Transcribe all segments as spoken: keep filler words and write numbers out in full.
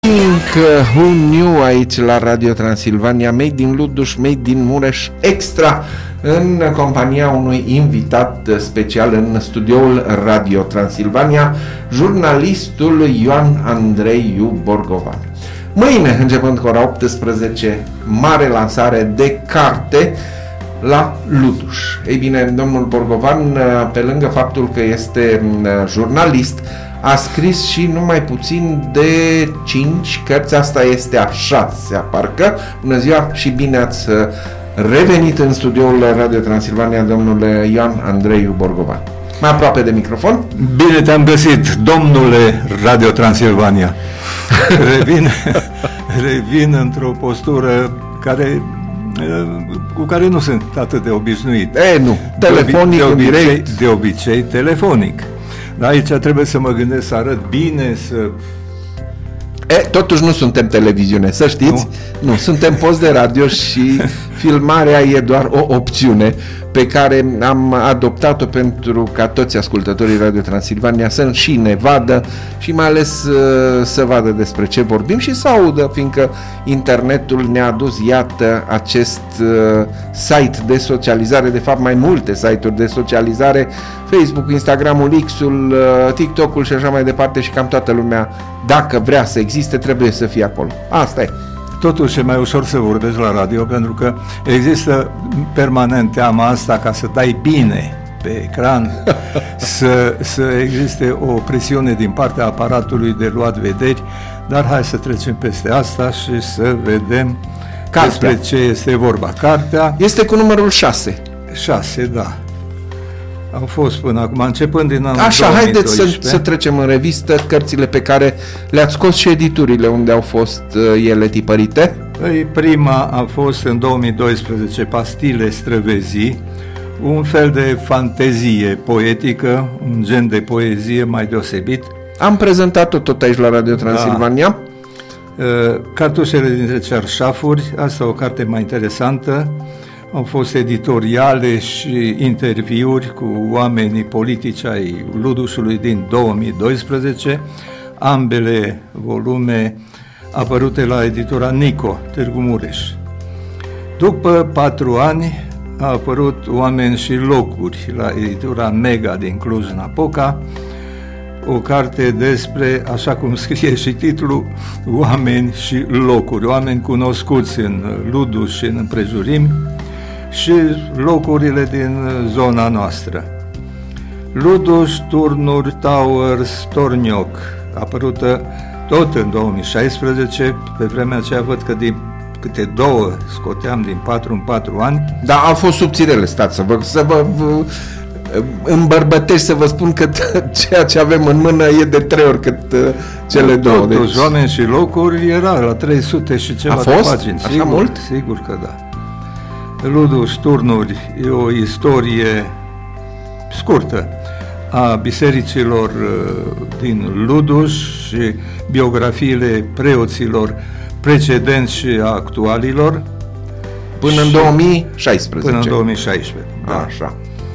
Who Knew aici la Radio Transilvania, made din Luduș, made din Mureș Extra, în compania unui invitat special în studioul Radio Transilvania, jurnalistul Ioan Andreiu Borgovan. Mâine, începând cu ora optsprezece, mare lansare de carte la Luduș. Ei bine, domnul Borgovan, pe lângă faptul că este jurnalist, a scris și numai puțin de cinci cărți, asta este a șasea, parcă. Bună ziua și bine ați revenit în studioul Radio Transilvania, domnule Ioan Andreiu Borgovan. Mai aproape de microfon. Bine te-am găsit, domnule Radio Transilvania. Revin, revin într-o postură care, cu care nu sunt atât de obișnuit. E, nu, telefonic, de, obi- de, obicei, direct. de obicei telefonic. Dar aici trebuie să mă gândesc să arăt bine, să... E, totuși nu suntem televiziune, să știți. Nu, nu suntem post de radio și filmarea e doar o opțiune pe care am adoptat-o pentru ca toți ascultătorii Radio Transilvania să și ne vadă și mai ales uh, să vadă despre ce vorbim și să audă, fiindcă internetul ne-a adus, iată, acest uh, site de socializare, de fapt mai multe site-uri de socializare, Facebook, Instagramul, X-ul, uh, TikTok-ul și așa mai departe, și cam toată lumea, dacă vrea să existe, trebuie să fie acolo. Asta e. Totuși e mai ușor să vorbești la radio, pentru că există permanent teama asta ca să dai bine pe ecran, să, să existe o presiune din partea aparatului de luat vederi, dar hai să trecem peste asta și să vedem Cartea. Despre ce este vorba. Cartea este cu numărul șase. șase, da. Au fost până acum, începând din anul Așa, două mii doisprezece. haideți să, să trecem în revistă cărțile pe care le-ați scos și editurile unde au fost uh, ele tipărite. Păi, prima a fost în două mii doisprezece, Pastile străvezii, un fel de fantezie poetică, un gen de poezie mai deosebit. Am prezentat-o tot aici la Radio Transilvania. Da. Uh, Cartușele dintre cerșafuri, asta o carte mai interesantă. Au fost editoriale și interviuri cu oamenii politici ai Ludușului din două mii doisprezece, ambele volume apărute la editura Nico, Târgu Mureș. După patru ani a apărut Oameni și locuri la editura Mega din Cluj-Napoca, o carte despre, așa cum scrie și titlul, oameni și locuri, oameni cunoscuți în Luduș și în împrejurimi, și locurile din zona noastră. Luduș, Turnuri, Towers, Tornioc, apărută tot în două mii șaisprezece, pe vremea aceea văd că din câte două scoteam din patru în patru ani. Da, au fost subțirele, stați să vă, să vă, vă îmbărbătești, să vă spun că ceea ce avem în mână e de trei ori cât uh, cele da, două. Totuși, deci... Oameni și locuri era la trei sute și ceva a fost? de pagini. Așa sigur, mult? Sigur că da. Luduș, Turnuri e o istorie scurtă a bisericilor din Luduș și biografiile preoților precedenți și actualilor. Până în două mii șaisprezece. Până în două mii șaisprezece, da. Așa.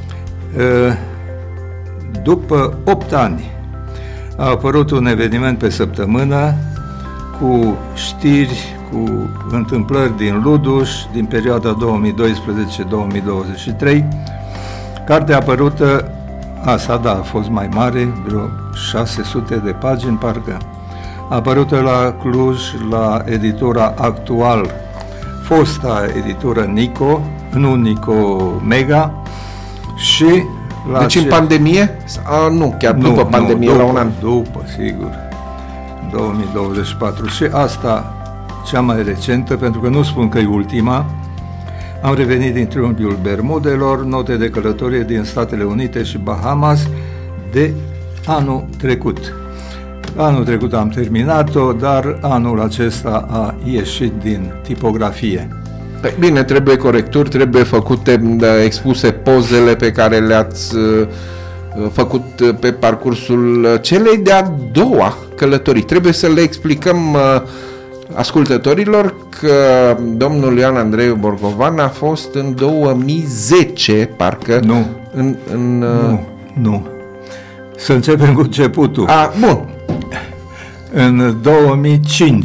După opt ani a apărut un eveniment pe săptămână cu știri, cu întâmplări din Luduș, din perioada două mii doisprezece două mii douăzeci și trei. Cartea apărută, asta da, a fost mai mare, vreo șase sute de pagini, parcă, apărută la Cluj, la editura Actual, fosta editură Nico, nu Nico Mega, și la deci ce... în pandemie? A, nu, chiar nu, după pandemie, nu, după, la un an. După, sigur, două mii douăzeci și patru. Și asta cea mai recentă, pentru că nu spun că e ultima. Am revenit din triunghiul Bermudelor, note de călătorie din Statele Unite și Bahamas de anul trecut. Anul trecut am terminat-o, dar anul acesta a ieșit din tipografie. Bine, trebuie corecturi, trebuie făcute, expuse pozele pe care le-ați uh, făcut pe parcursul celei de-a doua călătorii. Trebuie să le explicăm uh, ascultătorilor că domnul Ioan Andreiu Borgovan a fost în două mii zece, parcă. Nu. În, în, nu, nu. Să începem cu începutul. A, bun. în două mii cinci.